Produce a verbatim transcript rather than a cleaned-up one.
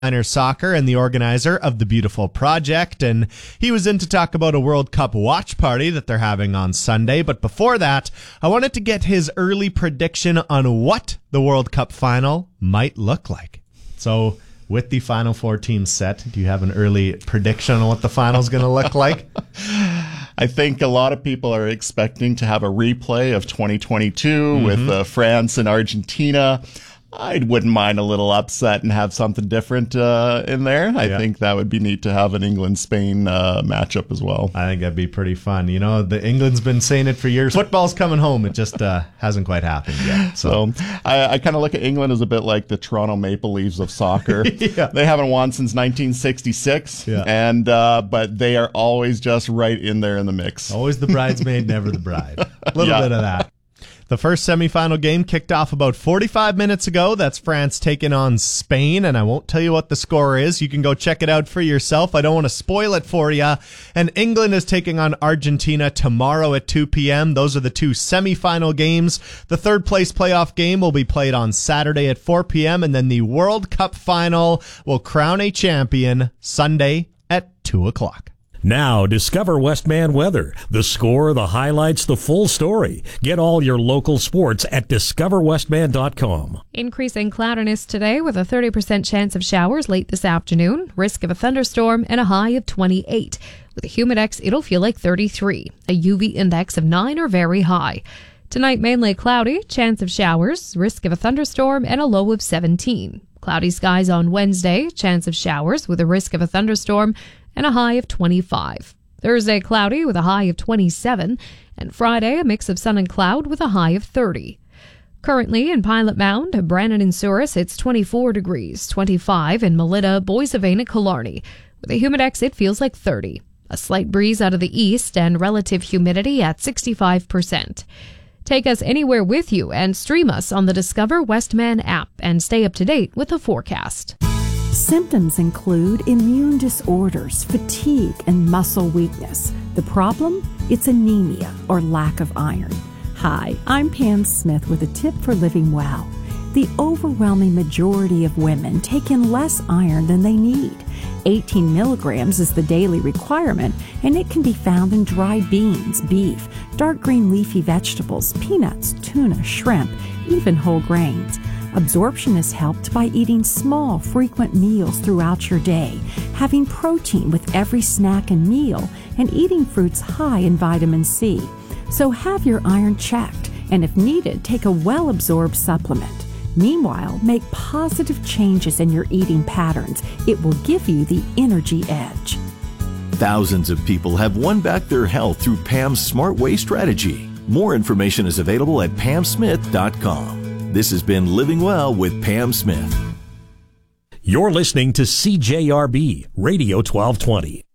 Minor Soccer and the organizer of the Beautiful Project, and he was in to talk about a World Cup watch party that they're having on Sunday. But before that, I wanted to get his early prediction on what the World Cup final might look like. So, with the Final Four teams set, do you have an early prediction on what the final's going to look like? I think a lot of people are expecting to have a replay of twenty twenty-two mm-hmm. with uh, France and Argentina. I wouldn't mind a little upset and have something different uh, in there. I yeah. think that would be neat to have an England-Spain uh, matchup as well. I think that'd be pretty fun. You know, the England's been saying it for years. Football's coming home. It just uh, hasn't quite happened yet. So, so I, I kind of look at England as a bit like the Toronto Maple Leafs of soccer. yeah. They haven't won since nineteen sixty-six, yeah. and uh, but they are always just right in there in the mix. Always the bridesmaid, never the bride. A little yeah. bit of that. The first semifinal game kicked off about forty-five minutes ago. That's France taking on Spain, and I won't tell you what the score is. You can go check it out for yourself. I don't want to spoil it for you. And England is taking on Argentina tomorrow at two p.m. Those are the two semifinal games. The third place playoff game will be played on Saturday at four p.m., and then the World Cup final will crown a champion Sunday at two o'clock. Now, discover Westman Weather. The score, the highlights, the full story. Get all your local sports at discover westman dot com. Increasing cloudiness today with a thirty percent chance of showers late this afternoon, risk of a thunderstorm, and a high of twenty-eight. With a humidex, it'll feel like thirty-three. A U V index of nine or very high. Tonight, mainly cloudy, chance of showers, risk of a thunderstorm, and a low of seventeen. Cloudy skies on Wednesday, chance of showers with a risk of a thunderstorm, and a high of twenty-five. Thursday, cloudy with a high of twenty-seven, and Friday, a mix of sun and cloud with a high of thirty. Currently in Pilot Mound, Brannan and Souris, it's twenty-four degrees, twenty-five in Melita, Boissevain, and Killarney. With a humidex, it feels like thirty. A slight breeze out of the east and relative humidity at sixty-five percent. Take us anywhere with you and stream us on the Discover Westman app and stay up to date with the forecast. Symptoms include immune disorders, fatigue, and muscle weakness. The problem? It's anemia or lack of iron. Hi, I'm Pam Smith with a tip for living well. The overwhelming majority of women take in less iron than they need. eighteen milligrams is the daily requirement, and it can be found in dried beans, beef, dark green leafy vegetables, peanuts, tuna, shrimp, even whole grains. Absorption is helped by eating small, frequent meals throughout your day, having protein with every snack and meal, and eating fruits high in vitamin C. So have your iron checked, and if needed, take a well-absorbed supplement. Meanwhile, make positive changes in your eating patterns. It will give you the energy edge. Thousands of people have won back their health through Pam's Smart Way strategy. More information is available at pam smith dot com. This has been Living Well with Pam Smith. You're listening to C J R B Radio twelve twenty.